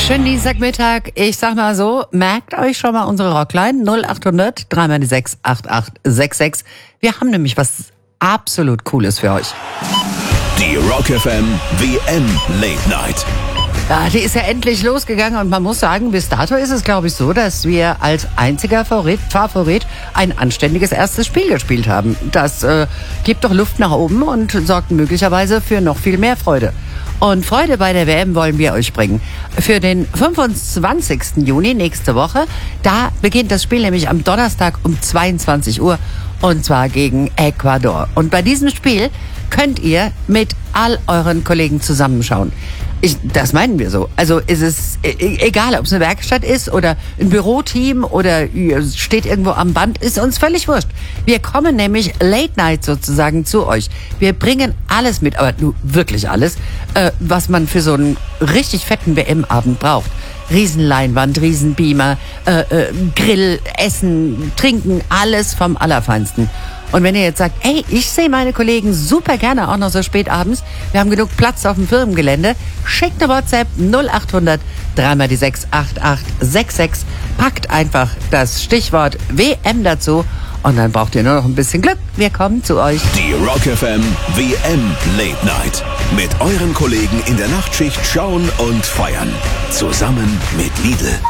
Schönen Dienstagmittag. Ich sag mal so, merkt euch schon mal unsere Rockline 0800 3 die 6 8866. Wir haben nämlich was absolut Cooles für euch. Die Rock FM WM Late Night. Ja, die ist ja endlich losgegangen und man muss sagen, bis dato ist es, glaube ich, so, dass wir als einziger Favorit ein anständiges erstes Spiel gespielt haben. Das gibt doch Luft nach oben und sorgt möglicherweise für noch viel mehr Freude. Und Freude bei der WM wollen wir euch bringen. Für den 25. Juni, nächste Woche, da beginnt das Spiel nämlich am Donnerstag um 22 Uhr und zwar gegen Ecuador. Und bei diesem Spiel könnt ihr mit all euren Kollegen zusammenschauen. Das meinen wir so. Also ist es egal, ob es eine Werkstatt ist oder ein Büroteam oder ihr steht irgendwo am Band, ist uns völlig wurscht. Wir kommen nämlich Late Night sozusagen zu euch. Wir bringen alles mit, aber nur wirklich alles, was man für so einen richtig fetten WM-Abend braucht. Riesenleinwand, Riesenbeamer, Grill, Essen, Trinken, alles vom Allerfeinsten. Und wenn ihr jetzt sagt, ey, ich sehe meine Kollegen super gerne auch noch so spät abends, wir haben genug Platz auf dem Firmengelände, schickt eine WhatsApp 0800 3 die 6 8866, packt einfach das Stichwort WM dazu und dann braucht ihr nur noch ein bisschen Glück. Wir kommen zu euch. Die Rock FM WM Late Night. Mit euren Kollegen in der Nachtschicht schauen und feiern. Zusammen mit Lidl.